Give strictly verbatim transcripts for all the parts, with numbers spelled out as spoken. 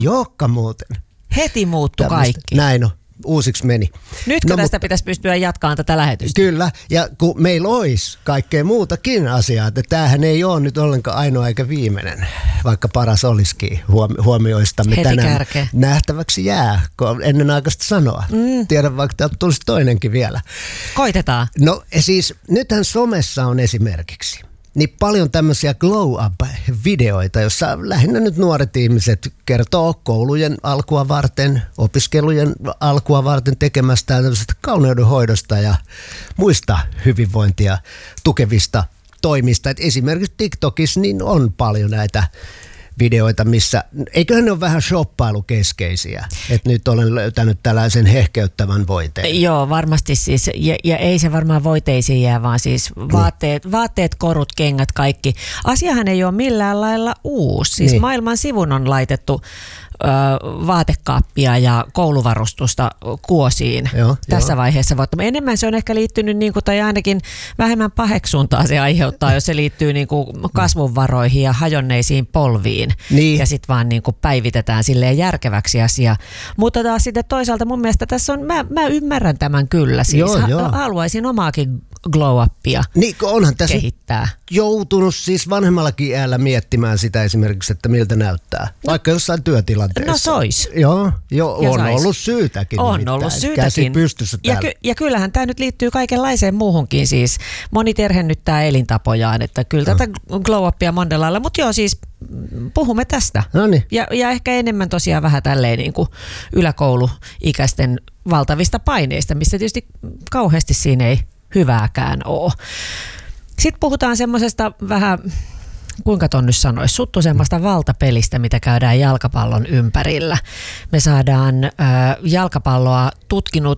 Jokka muuten. Heti muuttui Tämmöstä. kaikki. Näin on. Uusiksi meni. Nytkö no, tästä mutta, pitäisi pystyä jatkamaan tätä lähetystä? Kyllä, ja kun meillä olisi kaikkea muutakin asiaa, että tämähän ei ole nyt ollenkaan ainoa eikä viimeinen, vaikka paras olisikin huomioistamme Heti tänään. kärkeen. Nähtäväksi jää, kun ennen aikaista sanoa. Mm. Tiedän, vaikka täältä tulisi toinenkin vielä. Koitetaan. No siis, nythän somessa on esimerkiksi niin paljon tämmöisiä glow-up-videoita, jossa lähinnä nyt nuoret ihmiset kertoo koulujen alkua varten, opiskelujen alkua varten tekemästään tämmöisestä kauneudenhoidosta ja muista hyvinvointia tukevista toimista. Et esimerkiksi TikTokissa niin on paljon näitä videoita, missä, eiköhän ne ole vähän shoppailukeskeisiä, että nyt olen löytänyt tällaisen hehkeyttävän voiteen. Joo, varmasti siis, ja, ja ei se varmaan voiteisiin jää, vaan siis vaatteet, niin. vaatteet, korut, kengät, kaikki. Asiahan ei ole millään lailla uusi, siis niin. Maailman sivun on laitettu ö, vaatekaappia ja kouluvarustusta kuosiin joo, tässä jo. vaiheessa. Enemmän se on ehkä liittynyt, niin kuin, tai ainakin vähemmän paheksuntaa se aiheuttaa, jos se liittyy niin kuin kasvunvaroihin ja hajonneisiin polviin. Niin. Ja sitten vaan niin kuin päivitetään silleen järkeväksi asia. Mutta taas sitten toisaalta mun mielestä tässä on, mä, mä ymmärrän tämän kyllä. Siis joo, ha- joo. haluaisin omaakin glow-upia niin, onhan tässä kehittää. Joutunut siis vanhemmallakin iällä miettimään sitä esimerkiksi, että miltä näyttää. Vaikka jossain työtilanteessa. No sois. Joo, jo, on sais. ollut syytäkin. On nimittäin. ollut syytäkin. Käsi pystyssä ja, täällä. ky- ja kyllähän tämä nyt liittyy kaikenlaiseen muuhunkin siis. Moni terhennyttää elintapojaan, että kyllä no. tätä glow-upia monella lailla. Mutta joo siis puhumme tästä. Noniin. Ja, ja ehkä enemmän tosiaan vähän tälleen niin kuin yläkouluikäisten valtavista paineista, missä tietysti kauheasti siinä ei hyvääkään ole. Sitten puhutaan semmoisesta vähän, kuinka ton nyt sanoisi, suttusemmasta valtapelistä, mitä käydään jalkapallon ympärillä. Me saadaan äh, jalkapalloa tutkinut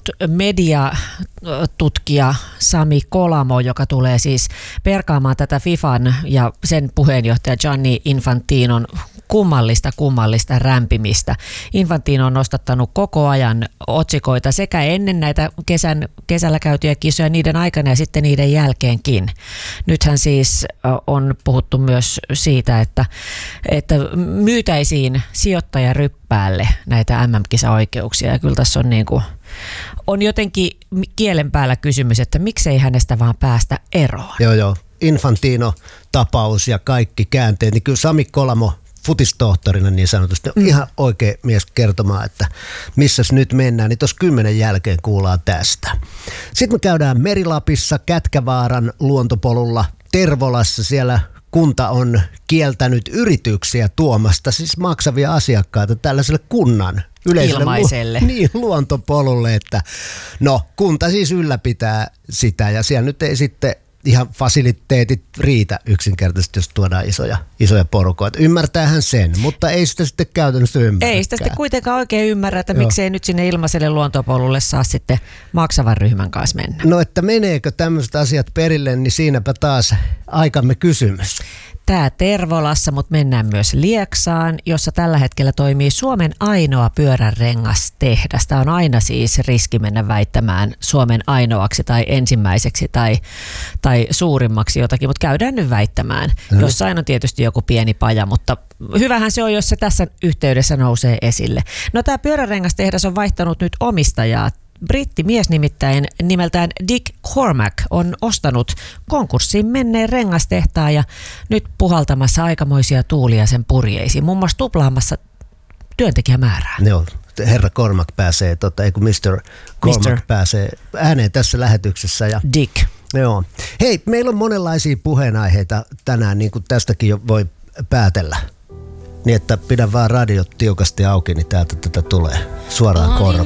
mediatutkija Sami Kolamo, joka tulee siis perkaamaan tätä FIFAn ja sen puheenjohtaja Gianni Infantinon kummallista, kummallista rämpimistä. Infantino on nostattanut koko ajan otsikoita sekä ennen näitä kesän, kesällä käytyjä kisoja niiden aikana ja sitten niiden jälkeenkin. Nythän siis on puhuttu myös siitä, että, että myytäisiin sijoittajaryppäälle näitä M M-kisaoikeuksia ja kyllä tässä on, niin kuin, on jotenkin kielen päällä kysymys, että miksei hänestä vaan päästä eroon. Joo, joo. Infantino-tapaus ja kaikki käänteet, niin kyllä Sami Kolamo futistohtorina niin sanotusti on mm. ihan oikea mies kertomaan, että missäs nyt mennään, niin tuossa kymmenen jälkeen kuullaan tästä. Sitten me käydään Merilapissa, Kätkävaaran luontopolulla, Tervolassa, siellä kunta on kieltänyt yrityksiä tuomasta siis maksavia asiakkaita tällaiselle kunnan yleiselle ilmaiselle lu- niin, luontopolulle, että no kunta siis ylläpitää sitä ja siellä nyt ei sitten ihan fasiliteetit riitä yksinkertaisesti, jos tuodaan isoja, isoja porukoita. Ymmärtäähän sen, mutta ei sitä sitten käytännössä ymmärrä. Ei sitä sitten kuitenkaan oikein ymmärrä, että joo. miksei nyt sinne ilmaiselle luontopolulle saa sitten maksavan ryhmän kanssa mennä. No, että meneekö tämmöiset asiat perille, niin siinäpä taas aikamme kysymys. Tämä Tervolassa, mutta mennään myös Lieksaan, jossa tällä hetkellä toimii Suomen ainoa pyöränrengastehdas. Tämä on aina siis riski mennä väittämään Suomen ainoaksi tai ensimmäiseksi tai, tai suurimmaksi jotakin, mutta käydään nyt väittämään. Mm. Jossain on tietysti joku pieni paja, mutta hyvähän se on, jos se tässä yhteydessä nousee esille. No tämä pyöränrengastehdas on vaihtanut nyt omistajaa. Brittimies nimittäin nimeltään Dick Cormack on ostanut konkurssiin menneen rengastehtaan ja nyt puhaltamassa aikamoisia tuulia sen purjeisiin, muun muassa tuplaamassa työntekijämäärää. Joo, herra Cormack pääsee, tota, ei kun mister Cormack mister pääsee ääneen tässä lähetyksessä. Ja, Dick. Joo. Hei, meillä on monenlaisia puheenaiheita tänään, niin kuin tästäkin jo voi päätellä. Niin, että pidä vaan radiot tiukasti auki, niin täältä tätä tulee suoraan korvaan.